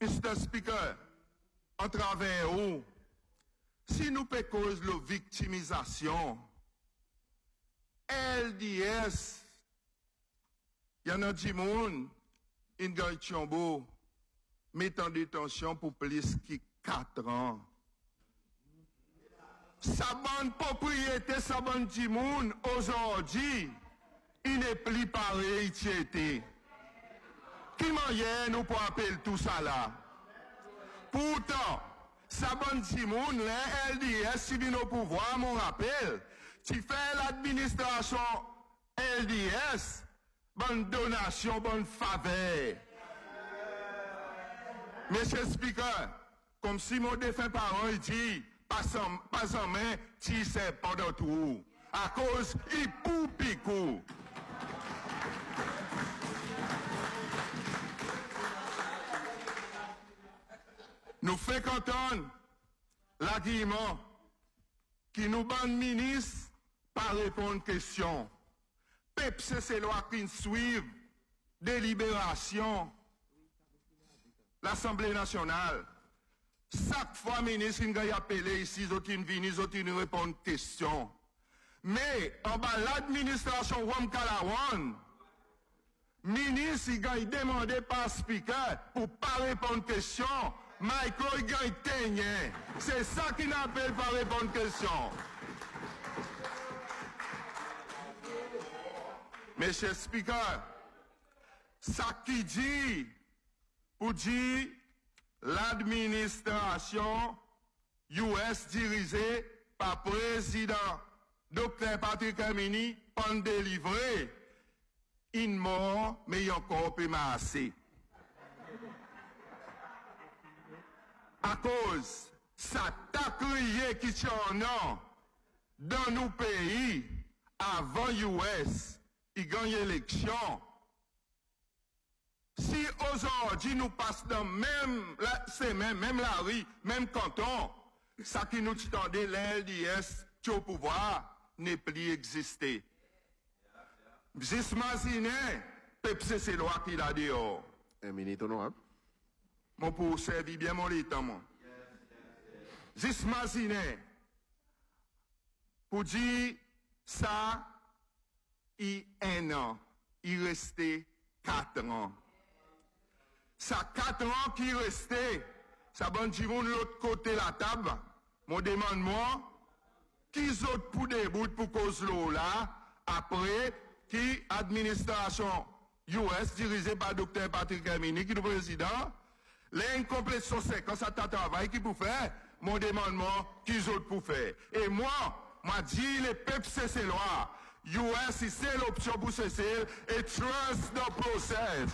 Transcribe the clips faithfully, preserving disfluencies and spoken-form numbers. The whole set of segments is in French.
mister Speaker, en travers où, si nous peut cause la victimisation, L D S, il y en a du monde, Ingrid Chombo, met en détention pour plus que quatre ans. Sa bonne propriété, sa bonne du monde, aujourd'hui, il n'est plus par réalité. Qui m'en nous pour appeler tout ça là? Pourtant, sa bonne du monde, les L D S, si vient au pouvoir, mon rappel, tu fais l'administration L D S, bonne donation, bonne faveur. Monsieur Speaker, comme si mon défunt parent il dit, pas en, pas en main, tu sais pas de tout. À cause, il pou picou. Nous fait qu'entendre l'argument qui nous bande ministre par répondre question. Peuple, c'est loi qui suivent délibération. L'Assemblée nationale. Chaque fois, ministre, il a appelé ici, ils ont venu, ils ont répondre question. Mais, en bas, l'administration Wam Kalawan, ministre, il a demandé par speaker pour pas répondre question. Michael, il a été. C'est ça qu'il appelle par répondre question. Monsieur Speaker, ça qui dit, pour dire l'administration U S dirigée par président docteur Patrick Amini, pas délivré, une mort, mais encore plus massé. À cause, ça t'a crié qui tient non dans nos pays avant U S, il gagne l'élection. Si aujourd'hui nous passons dans même la semaine, même la rue, même canton, ça qui nous tendait l'L D S qui au pouvoir n'est plus existé. Juste imaginer, peuple c'est loi qui l'a dehors. Un minute honorable. Mon pour servir bien mon état, moi. Juste imaginer, pour dire ça, il un an, il restait quatre ans. Ça quatre ans qui restait, ça bon du monde l'autre côté de la table, mon demande moi, qui autres pour des bouts pour cause l'eau là, après, qui administration U S dirigée par docteur Patrick Amini, qui est le président, l'incomplétion c'est quand ça t'a travail qui pour faire, mon demandement, qui autres pour faire. Et moi, m'a dit les peuples c'est loi. U S c'est l'option pour cesser et trust the process.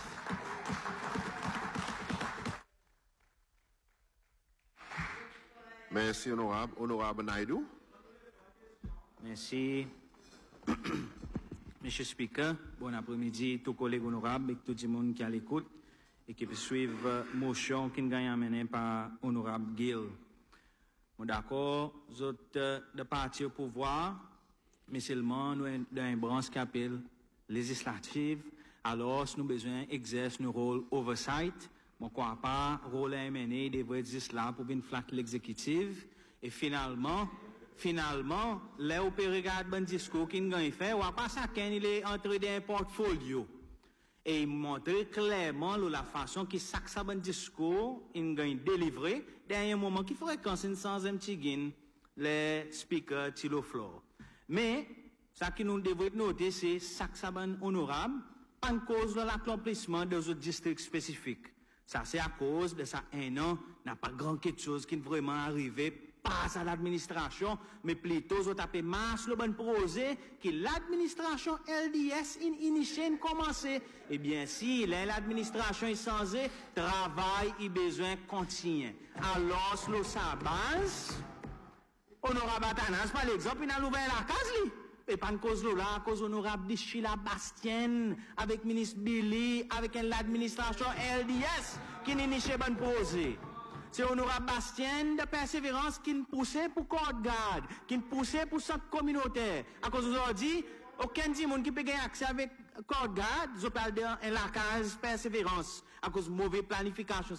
Merci, honorable. Honorable Naidoo. Merci. Monsieur Speaker, bon après-midi, tous collègues honorables et tout le monde qui est à l'écoute et qui peut suivre la motion qui est amenée par honorable Gill. Bon, d'accord, nous autres de parti au pouvoir, mais seulement nous dans une branche qui appelle législative, alors nous avons besoin d'exercer nos rôle oversight. Bon, quoi pas, rôle M N A devrait exister là pour bien flatter l'exécutif. Et finalement, finalement, là où on regarde un discours qu'il a fait, on pas ça qu'il est entré dans un portfolio. Et il montre clairement la façon qu'il sac ça un discours, il a délivré, dans un moment qui fréquence sans un petit gain, les speakers Tilo Flore. Mais, ça qui nous devrait noter, c'est sac ça honorable, pas en cause de l'accomplissement des autres districts spécifiques. Ça, c'est à cause de ça, un an, n'a pas grand quelque chose qui est vraiment arrivé, pas à l'administration, mais plutôt, ont tapé masse le bon projet, que l'administration L D S in initié, commencé. Eh bien, si l'administration est censée, travail, il besoin continue. Alors, sur sa base, honorable Atanas, par exemple, il a ouvert la case, lui. Et pas une cause là, à cause honorable de Sheila Bastien, avec ministre Billy, avec l'administration L D S, qui n'a pas bon projet. C'est honorable Bastien de persévérance qui nous poussait pour Code Garde, qui nous poussait pour centre communautaire. À cause aujourd'hui, aucun monde qui peut gagner accès avec Code Garde, je parle de la case persévérance, à cause de mauvaise planification.